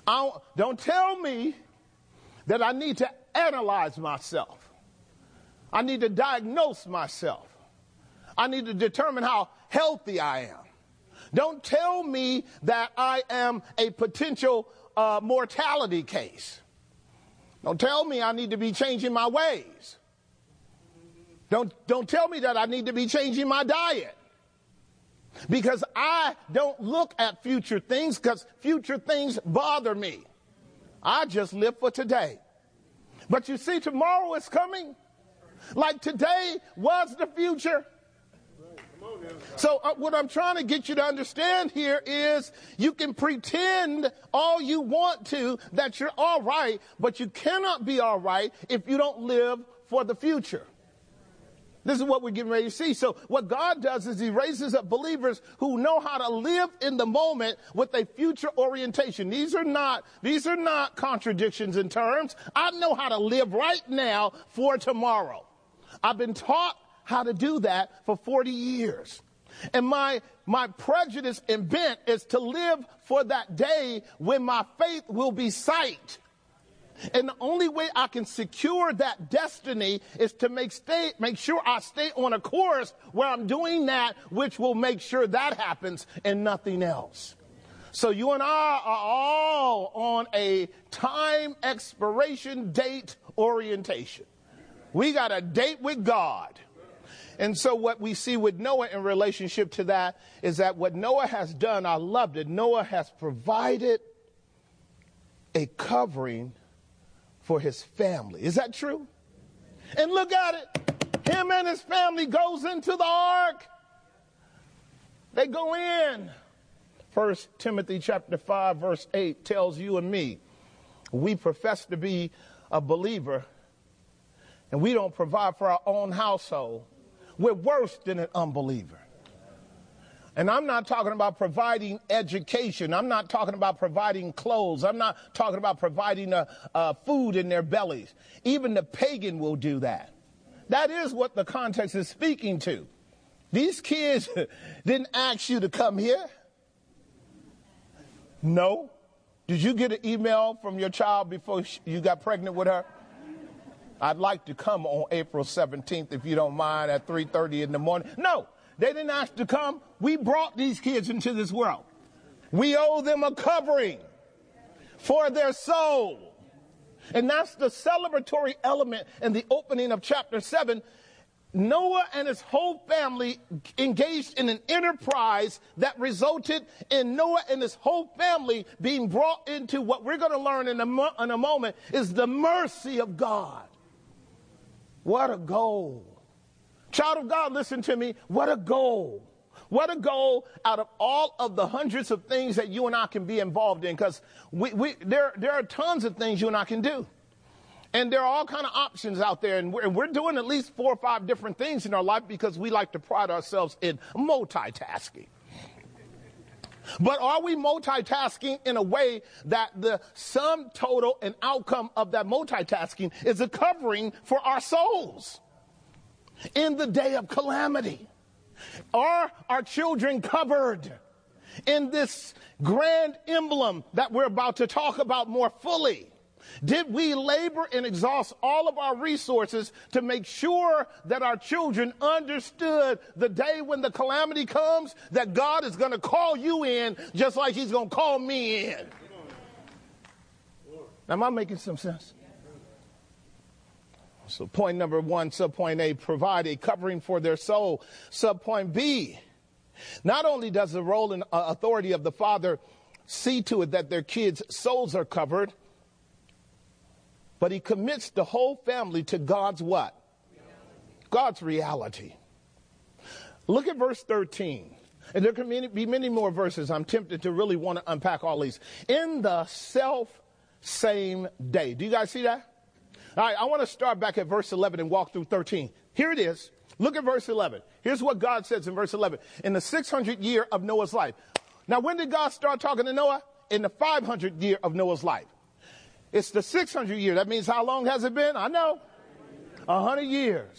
Don't tell me that I need to analyze myself. I need to diagnose myself. I need to determine how healthy I am. Don't tell me that I am a potential mortality case. Don't tell me I need to be changing my ways. Don't tell me that I need to be changing my diet. Because I don't look at future things, because future things bother me. I just live for today. But you see, tomorrow is coming. Like today was the future. So what I'm trying to get you to understand here is you can pretend all you want to that you're all right, but you cannot be all right if you don't live for the future. This is what we're getting ready to see. So what God does is he raises up believers who know how to live in the moment with a future orientation. These are not contradictions in terms. I know how to live right now for tomorrow. I've been taught how to do that for 40 years. And my prejudice and bent is to live for that day when my faith will be sight. And the only way I can secure that destiny is to make sure I stay on a course where I'm doing that, which will make sure that happens and nothing else. So you and I are all on a time expiration date orientation. We got a date with God. And so what we see with Noah in relationship to that is that what Noah has done, I loved it. Noah has provided a covering for his family. Is that true? And look at it. Him and his family goes into the ark. They go in. 1 Timothy chapter 5 verse 8 tells you and me, we profess to be a believer and we don't provide for our own household. We're worse than an unbeliever. And I'm not talking about providing education. I'm not talking about providing clothes. I'm not talking about providing food in their bellies. Even the pagan will do that. That is what the context is speaking to. These kids didn't ask you to come here. No. Did you get an email from your child before you got pregnant with her? I'd like to come on April 17th, if you don't mind, at 3:30 in the morning. No. They didn't ask to come. We brought these kids into this world. We owe them a covering for their soul. And that's the celebratory element in the opening of chapter 7. Noah and his whole family engaged in an enterprise that resulted in Noah and his whole family being brought into what we're going to learn in a moment is the mercy of God. What a goal. Child of God, listen to me. What a goal. What a goal out of all of the hundreds of things that you and I can be involved in, because there are tons of things you and I can do. And there are all kind of options out there, and we're doing at least 4 or 5 different things in our life because we like to pride ourselves in multitasking. But are we multitasking in a way that the sum total and outcome of that multitasking is a covering for our souls in the day of calamity? Are our children covered in this grand emblem that we're about to talk about more fully? Did we labor and exhaust all of our resources to make sure that our children understood the day when the calamity comes that God is going to call you in just like he's going to call me in? Am I making some sense? So point number 1, subpoint A, provide a covering for their soul. Subpoint B, not only does the role and authority of the father see to it that their kids' souls are covered, but he commits the whole family to God's what? God's reality. Look at verse 13. And there can be many more verses. I'm tempted to really want to unpack all these. In the self-same day. Do you guys see that? All right, I want to start back at verse 11 and walk through 13. Here it is. Look at verse 11. Here's what God says in verse 11. In the 600th year of Noah's life. Now, when did God start talking to Noah? In the 500th year of Noah's life. It's the 600th year. That means how long has it been? I know. 100 years.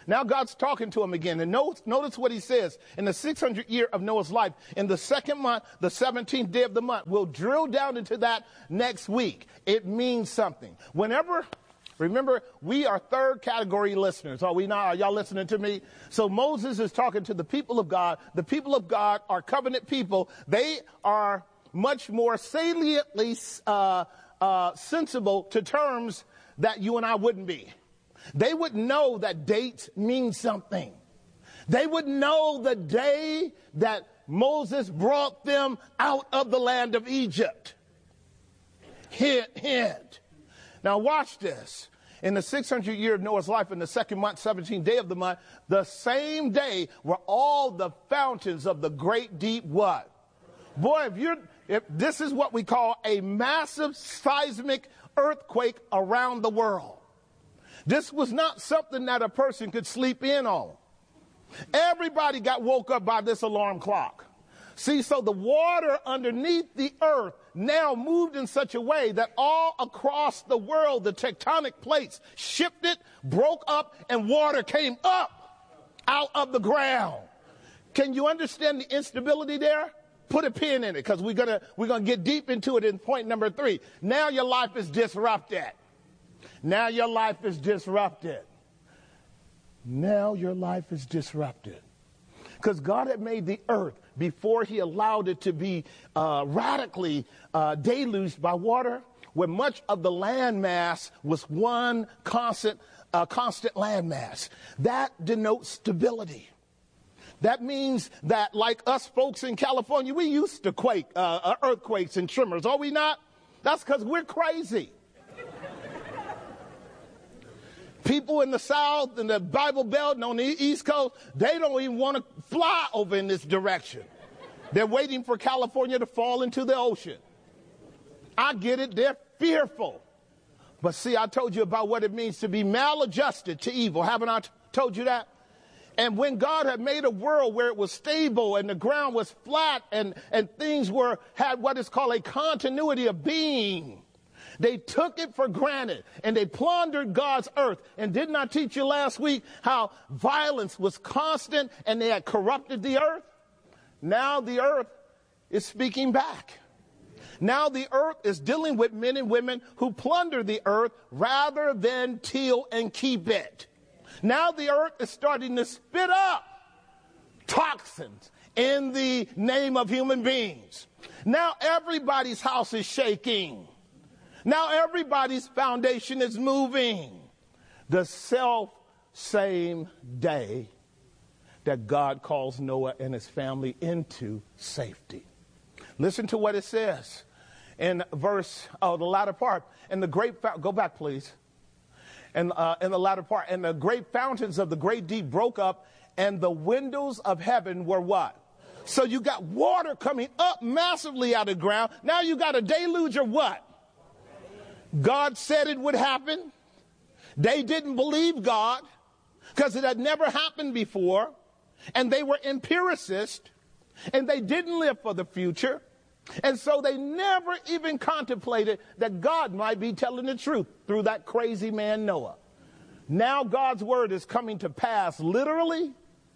Now God's talking to him again. And notice what he says. In the 600th year of Noah's life, in the second month, the 17th day of the month, we'll drill down into that next week. It means something. Remember, we are third category listeners. Are we not? Are y'all listening to me? So Moses is talking to the people of God. The people of God are covenant people. They are much more saliently sensible to terms that you and I wouldn't be. They would know that dates mean something. They would know the day that Moses brought them out of the land of Egypt. Hint, hint. Now watch this. In the 600th year of Noah's life, in the second month, 17th day of the month, the same day were all the fountains of the great deep what? Boy, if this is what we call a massive seismic earthquake around the world. This was not something that a person could sleep in on. Everybody got woke up by this alarm clock. See, so the water underneath the earth now moved in such a way that all across the world, the tectonic plates shifted, broke up, and water came up out of the ground. Can you understand the instability there? Put a pin in it, because we're gonna get deep into it in point number 3. Now your life is disrupted. Now your life is disrupted. Now your life is disrupted. Because God had made the earth before he allowed it to be radically deluged by water, where much of the land mass was one constant land mass. That denotes stability. That means that, like us folks in California, we used to earthquakes and tremors, are we not? That's because we're crazy. People in the South and the Bible Belt and on the East Coast, they don't even want to fly over in this direction. They're waiting for California to fall into the ocean. I get it. They're fearful. But see, I told you about what it means to be maladjusted to evil. Haven't I told you that? And when God had made a world where it was stable and the ground was flat and things had what is called a continuity of being, they took it for granted and they plundered God's earth. And didn't I teach you last week how violence was constant and they had corrupted the earth? Now the earth is speaking back. Now the earth is dealing with men and women who plunder the earth rather than till and keep it. Now the earth is starting to spit up toxins in the name of human beings. Now everybody's house is shaking. Now everybody's foundation is moving. The same day that God calls Noah and his family into safety. Listen to what it says in the latter part. And the great, go back please. And in the latter part, and the great fountains of the great deep broke up, and the windows of heaven were what? So you got water coming up massively out of the ground. Now you got a deluge or what? God said it would happen. They didn't believe God because it had never happened before. And they were empiricists. And they didn't live for the future. And so they never even contemplated that God might be telling the truth through that crazy man Noah. Now God's word is coming to pass literally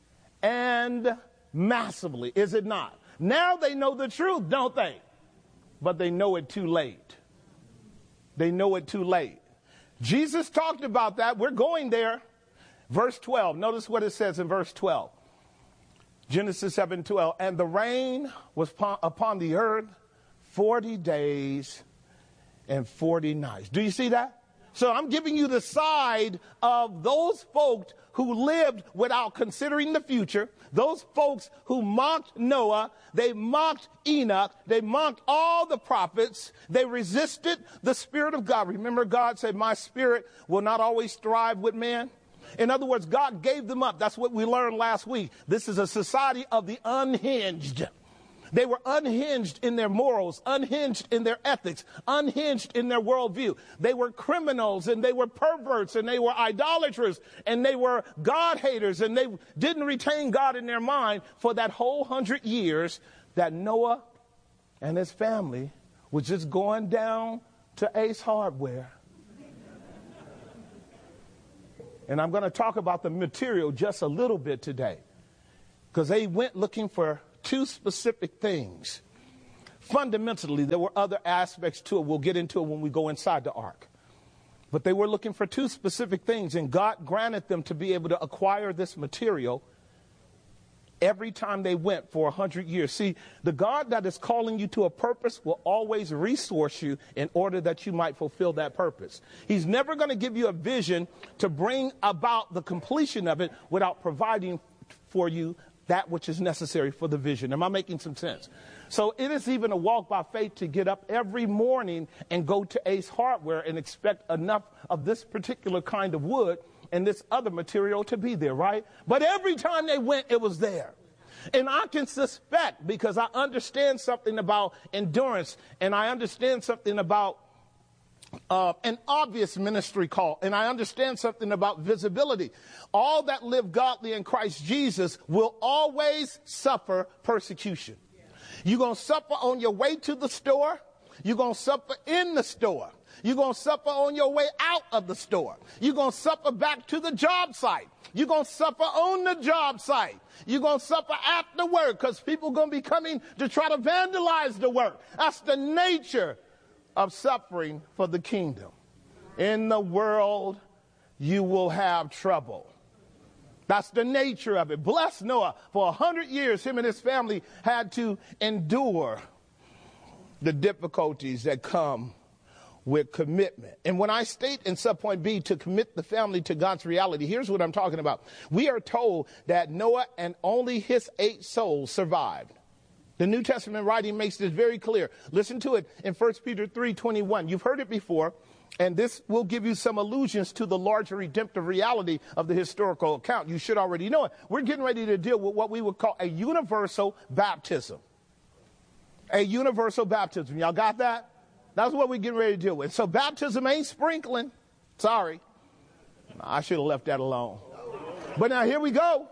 and massively, is it not? Now they know the truth, don't they? But they know it too late. They know it too late. Jesus talked about that. We're going there. Verse 12. Notice what it says in verse 12. Genesis 7:12. And the rain was upon the earth 40 days and 40 nights. Do you see that? So I'm giving you the side of those folks who lived without considering the future. Those folks who mocked Noah, they mocked Enoch, they mocked all the prophets, they resisted the Spirit of God. Remember, God said, my spirit will not always strive with man. In other words, God gave them up. That's what we learned last week. This is a society of the unhinged. They were unhinged in their morals, unhinged in their ethics, unhinged in their worldview. They were criminals and they were perverts and they were idolaters and they were God haters, and they didn't retain God in their mind for that whole 100 years that Noah and his family was just going down to Ace Hardware And I'm going to talk about the material just a little bit today, because they went looking for two specific things. Fundamentally, there were other aspects to it. We'll get into it when we go inside the ark. But they were looking for two specific things, and God granted them to be able to acquire this material every time they went for 100 years. See, the God that is calling you to a purpose will always resource you in order that you might fulfill that purpose. He's never going to give you a vision to bring about the completion of it without providing for you that which is necessary for the vision. Am I making some sense? So it is even a walk by faith to get up every morning and go to Ace Hardware and expect enough of this particular kind of wood and this other material to be there, right? But every time they went, it was there. And I can suspect, because I understand something about endurance, and I understand something about an obvious ministry call, and I understand something about visibility. All that live godly in Christ Jesus will always suffer persecution. You're going to suffer on your way to the store. You're going to suffer in the store. You're going to suffer on your way out of the store. You're going to suffer back to the job site. You're going to suffer on the job site. You're going to suffer after work, because people are going to be coming to try to vandalize the work. That's the nature of suffering for the kingdom. In the world, you will have trouble. That's the nature of it. Bless Noah. For 100 years, him and his family had to endure the difficulties that come with commitment. And when I state in subpoint B to commit the family to God's reality, here's what I'm talking about. We are told that Noah and only his 8 souls survived. The New Testament writing makes this very clear. Listen to it in 1 Peter 3:21. You've heard it before, and this will give you some allusions to the larger redemptive reality of the historical account. You should already know it. We're getting ready to deal with what we would call a universal baptism. A universal baptism. Y'all got that? That's what we're getting ready to deal with. So baptism ain't sprinkling. Sorry. I should have left that alone. But now here we go.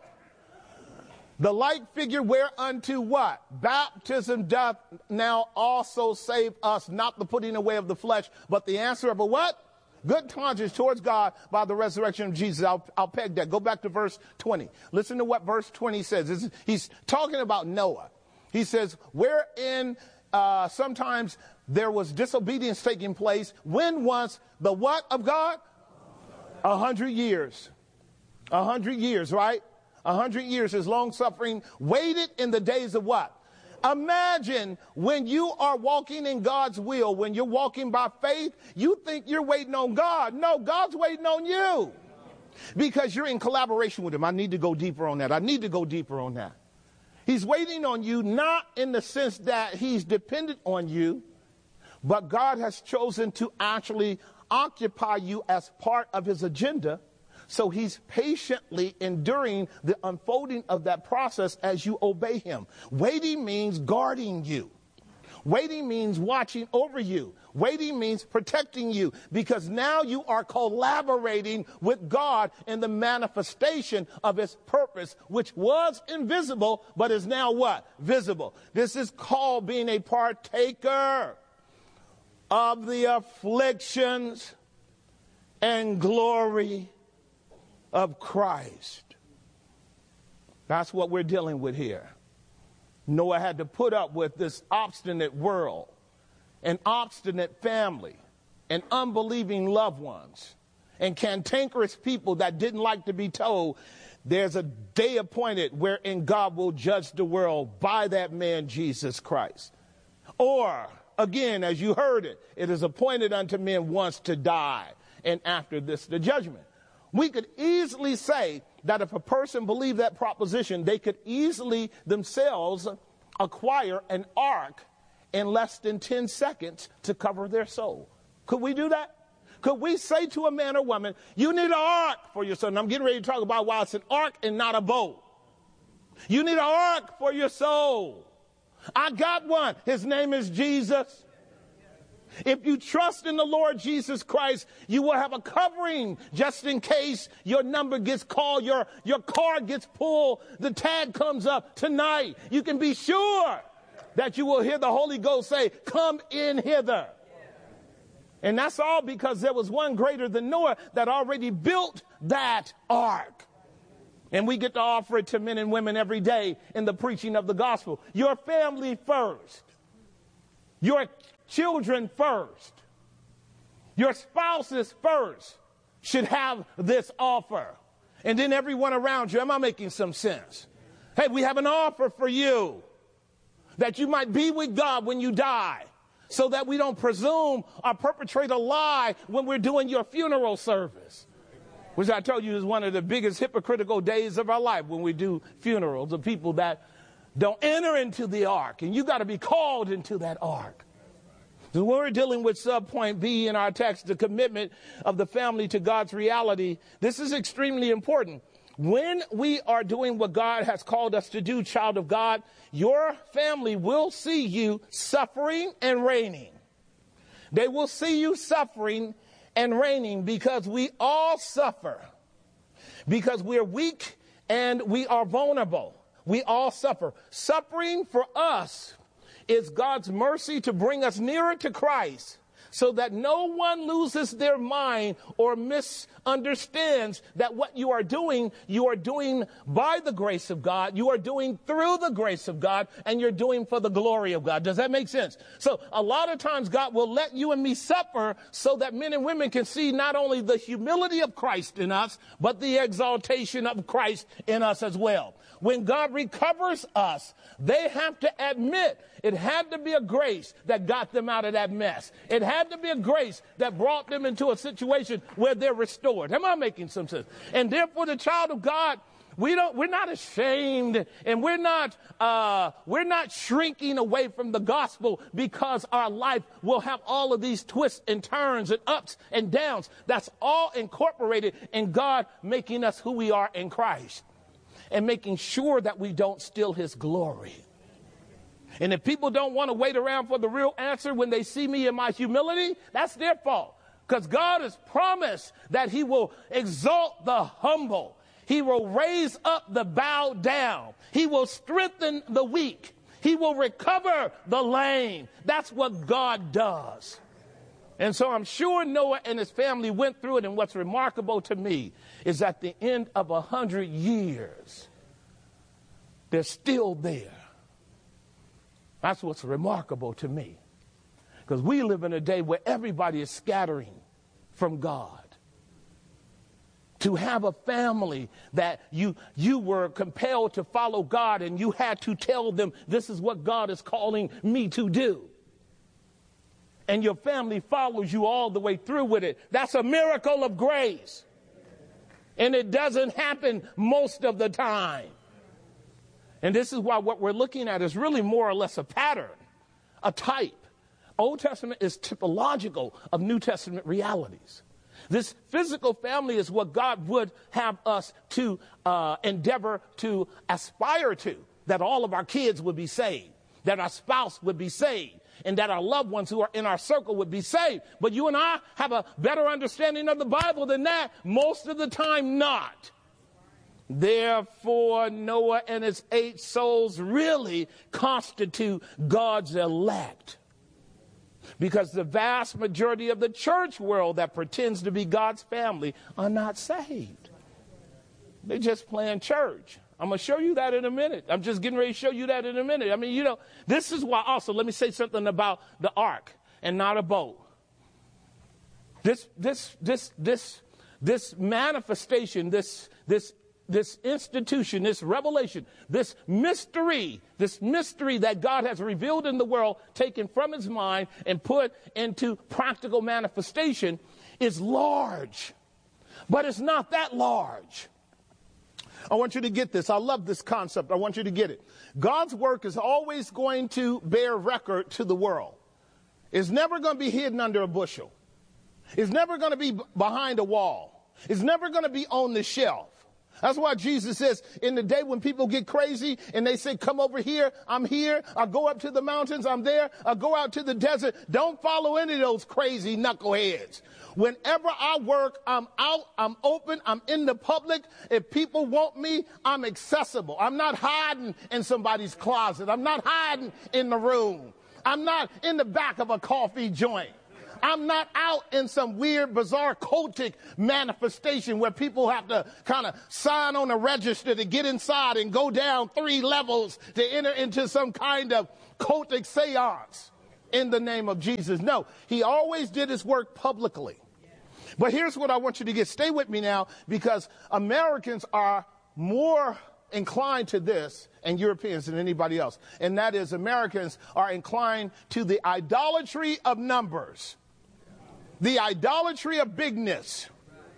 The like figure whereunto what? Baptism doth now also save us, not the putting away of the flesh, but the answer of a what? Good conscience towards God by the resurrection of Jesus. I'll peg that. Go back to verse 20. Listen to what verse 20 says. He's talking about Noah. He says, wherein sometimes there was disobedience taking place. When was the what of God? 100 years. 100 years, right? 100 years is long suffering, waited in the days of what? Imagine when you are walking in God's will, when you're walking by faith, you think you're waiting on God. No, God's waiting on you, because you're in collaboration with him. I need to go deeper on that. He's waiting on you, not in the sense that he's dependent on you, but God has chosen to actually occupy you as part of his agenda. So he's patiently enduring the unfolding of that process as you obey him. Waiting means guarding you. Waiting means watching over you. Waiting means protecting you, because now you are collaborating with God in the manifestation of his purpose, which was invisible but is now what? Visible. This is called being a partaker of the afflictions and glory of Christ. That's what we're dealing with here. Noah had to put up with this obstinate world, an obstinate family, and unbelieving loved ones, and cantankerous people that didn't like to be told there's a day appointed wherein God will judge the world by that man, Jesus Christ. Or, again, as you heard it, it is appointed unto men once to die, and after this the judgment. We could easily say that if a person believed that proposition, they could easily themselves acquire an ark in less than 10 seconds to cover their soul. Could we do that? Could we say to a man or woman, you need an ark for your soul? And I'm getting ready to talk about why it's an ark and not a boat. You need an ark for your soul. I got one. His name is Jesus. If you trust in the Lord Jesus Christ, you will have a covering just in case your number gets called, your car gets pulled, the tag comes up tonight. You can be sure that you will hear the Holy Ghost say, come in hither. And that's all because there was one greater than Noah that already built that ark. And we get to offer it to men and women every day in the preaching of the gospel. Your family first. Your children first. Your spouses first should have this offer. And then everyone around you. Am I making some sense? Hey, we have an offer for you that you might be with God when you die, so that we don't presume or perpetrate a lie when we're doing your funeral service, which I told you is one of the biggest hypocritical days of our life, when we do funerals of people that don't enter into the ark, and you got to be called into that ark. So when we're dealing with subpoint B in our text, the commitment of the family to God's reality, this is extremely important. When we are doing what God has called us to do, child of God, your family will see you suffering and reigning. They will see you suffering and reigning, because we all suffer. Because we're weak and we are vulnerable. We all suffer. Suffering for us is God's mercy to bring us nearer to Christ, so that no one loses their mind or misunderstands that what you are doing by the grace of God, you are doing through the grace of God, and you're doing for the glory of God. Does that make sense? So a lot of times God will let you and me suffer so that men and women can see not only the humility of Christ in us, but the exaltation of Christ in us as well. When God recovers us, they have to admit it had to be a grace that got them out of that mess. It had to be a grace that brought them into a situation where they're restored. Am I making some sense? And therefore, the child of God, we're not ashamed, and we're not shrinking away from the gospel because our life will have all of these twists and turns and ups and downs. That's all incorporated in God making us who we are in Christ, and making sure that we don't steal his glory. And if people don't want to wait around for the real answer when they see me in my humility, that's their fault. Because God has promised that he will exalt the humble. He will raise up the bowed down. He will strengthen the weak. He will recover the lame. That's what God does. And so I'm sure Noah and his family went through it. And what's remarkable to me is at the end of 100 years, they're still there. That's what's remarkable to me. Because we live in a day where everybody is scattering from God. To have a family that you were compelled to follow God, and you had to tell them, this is what God is calling me to do. And your family follows you all the way through with it. That's a miracle of grace. And it doesn't happen most of the time. And this is why what we're looking at is really more or less a pattern, a type. Old Testament is typological of New Testament realities. This physical family is what God would have us to endeavor to aspire to, that all of our kids would be saved, that our spouse would be saved, and that our loved ones who are in our circle would be saved. But you and I have a better understanding of the Bible than that. Most of the time, not. Therefore, Noah and his 8 souls really constitute God's elect. Because the vast majority of the church world that pretends to be God's family are not saved. They're just playing church. I'm going to show you that in a minute. I'm just getting ready to show you that in a minute. I mean, this is why also, let me say something about the ark and not a boat. This manifestation, this institution, this revelation, this mystery that God has revealed in the world, taken from his mind and put into practical manifestation, is large. But it's not that large. I want you to get this. I love this concept. I want you to get it. God's work is always going to bear record to the world. It's never going to be hidden under a bushel. It's never going to be behind a wall. It's never going to be on the shelf. That's why Jesus says, in the day when people get crazy and they say, come over here, I'm here. I'll go up to the mountains, I'm there. I'll go out to the desert. Don't follow any of those crazy knuckleheads. Whenever I work, I'm out, I'm open, I'm in the public. If people want me, I'm accessible. I'm not hiding in somebody's closet. I'm not hiding in the room. I'm not in the back of a coffee joint. I'm not out in some weird, bizarre, cultic manifestation where people have to kind of sign on a register to get inside and go down 3 levels to enter into some kind of cultic seance in the name of Jesus. No, he always did his work publicly. But here's what I want you to get. Stay with me now, because Americans are more inclined to this, and Europeans, than anybody else. And that is, Americans are inclined to the idolatry of numbers, the idolatry of bigness.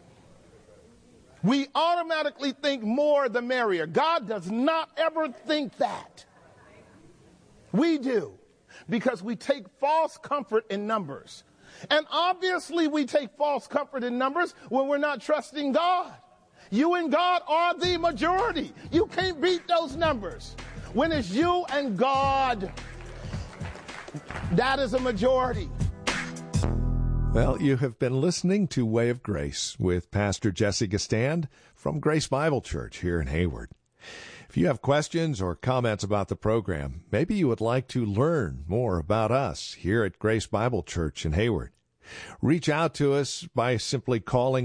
We automatically think more the merrier. God does not ever think that. We do, because we take false comfort in numbers. And obviously we take false comfort in numbers when we're not trusting God. You and God are the majority. You can't beat those numbers. When it's you and God, that is a majority. Well, you have been listening to Way of Grace with Pastor Jesse Gistand from Grace Bible Church here in Hayward. If you have questions or comments about the program, maybe you would like to learn more about us here at Grace Bible Church in Hayward, reach out to us by simply calling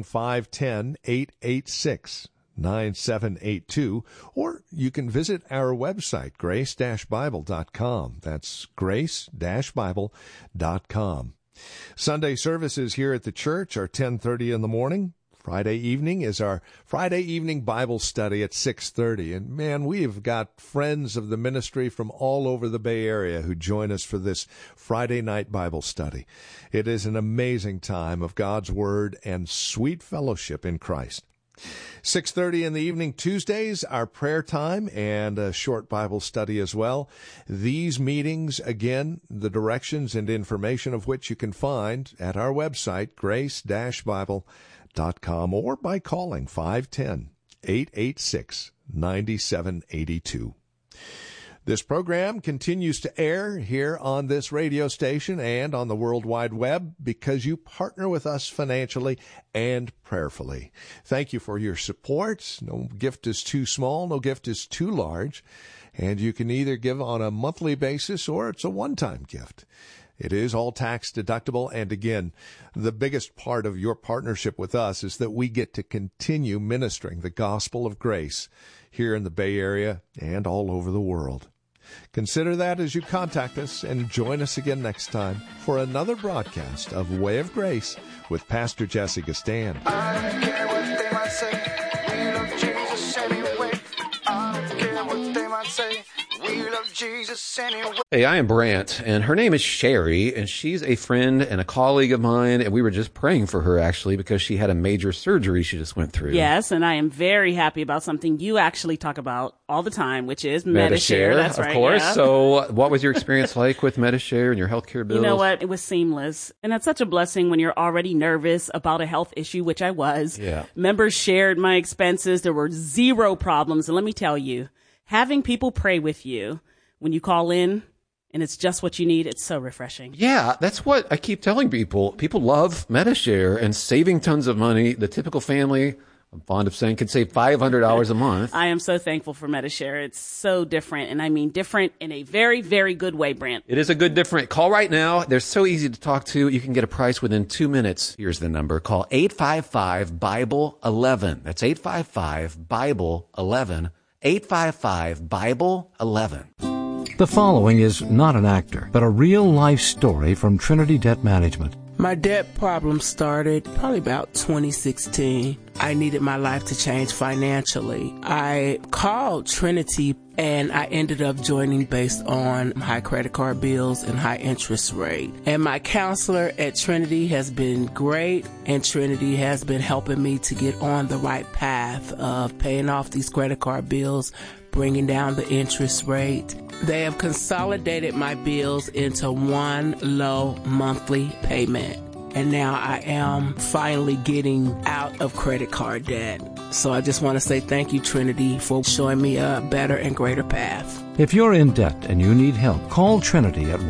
510-886-9782, or you can visit our website, grace-bible.com. That's grace-bible.com. Sunday services here at the church are 10:30 in the morning. Friday evening is our Friday evening Bible study at 6:30. And man, we've got friends of the ministry from all over the Bay Area who join us for this Friday night Bible study. It is an amazing time of God's Word and sweet fellowship in Christ. 6:30 in the evening Tuesdays, our prayer time and a short Bible study as well. These meetings, again, the directions and information of which you can find at our website, grace-bible.com, or by calling 510-886-9782. This program continues to air here on this radio station and on the World Wide Web because you partner with us financially and prayerfully. Thank you for your support. No gift is too small, no gift is too large, and you can either give on a monthly basis or it's a one-time gift. It is all tax deductible, and again, the biggest part of your partnership with us is that we get to continue ministering the gospel of grace here in the Bay Area and all over the world. Consider that as you contact us, and join us again next time for another broadcast of Way of Grace with Pastor Jesse Gistand. I don't care what they might say, we love Jesus anyway. I don't care what they might say, we love Jesus anyway. Hey, I am Brant, and her name is Sherry, and she's a friend and a colleague of mine, and we were just praying for her, actually, because she had a major surgery she just went through. Yes, and I am very happy about something you actually talk about all the time, which is Medi-Share. That's right, of course. Yeah. So what was your experience like with Medi-Share and your healthcare bills? You know what? It was seamless. And that's such a blessing when you're already nervous about a health issue, which I was. Yeah. Members shared my expenses. There were zero problems. And let me tell you, having people pray with you when you call in and it's just what you need, it's so refreshing. Yeah, that's what I keep telling people. People love Medi-Share and saving tons of money. The typical family, I'm fond of saying, can save $500 a month. I am so thankful for Medi-Share. It's so different, and I mean different in a very, very good way, Brant. It is a good different. Call right now. They're so easy to talk to. You can get a price within 2 minutes. Here's the number. Call 855-BIBLE-11. That's 855-BIBLE-11. 855-BIBLE-11. The following is not an actor, but a real-life story from Trinity Debt Management. My debt problem started probably about 2016. I needed my life to change financially. I called Trinity and I ended up joining based on high credit card bills and high interest rate. And my counselor at Trinity has been great, and Trinity has been helping me to get on the right path of paying off these credit card bills, bringing down the interest rate. They have consolidated my bills into one low monthly payment. And now I am finally getting out of credit card debt. So I just want to say thank you, Trinity, for showing me a better and greater path. If you're in debt and you need help, call Trinity at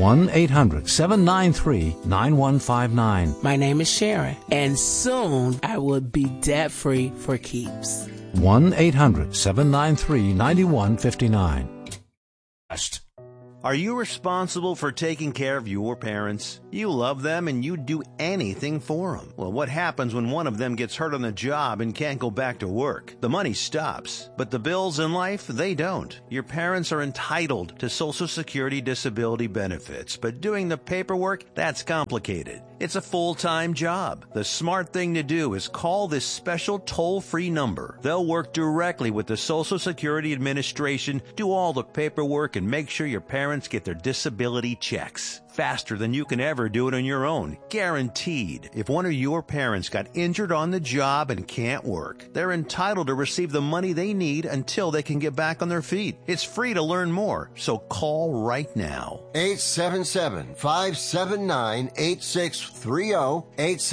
1-800-793-9159. My name is Sharon, and soon I will be debt-free for keeps. 1-800-793-9159. Are you responsible for taking care of your parents? You love them and you'd do anything for them. Well, what happens when one of them gets hurt on the job and can't go back to work? The money stops, but the bills in life, they don't. Your parents are entitled to Social Security disability benefits, but doing the paperwork, that's complicated. It's a full-time job. The smart thing to do is call this special toll-free number. They'll work directly with the Social Security Administration, do all the paperwork, and make sure your parents get their disability checks. Faster than you can ever do it on your own. Guaranteed. If one of your parents got injured on the job and can't work, they're entitled to receive the money they need until they can get back on their feet. It's free to learn more, so call right now. 877-579-8630.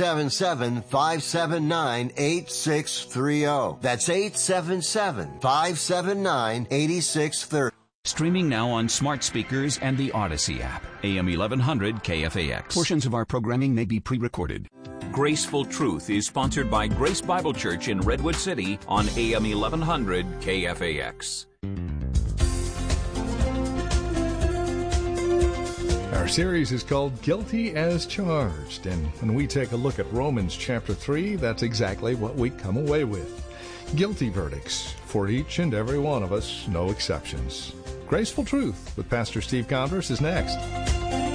877-579-8630. That's 877-579-8630. Streaming now on smart speakers and the Odyssey app. AM 1100 KFAX. Portions of our programming may be pre-recorded. Graceful Truth is sponsored by Grace Bible Church in Redwood City on AM 1100 KFAX. Our series is called Guilty as Charged, and when we take a look at Romans chapter 3, that's exactly what we come away with. Guilty verdicts for each and every one of us, no exceptions. Graceful Truth with Pastor Steve Converse is next.